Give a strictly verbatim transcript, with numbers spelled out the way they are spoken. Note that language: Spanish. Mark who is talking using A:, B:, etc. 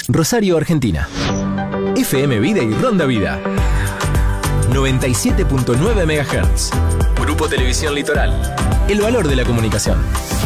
A: Rosario, Argentina. F M Vida y Ronda Vida. noventa y siete punto nueve megahertz. Grupo Televisión Litoral. El valor de la comunicación.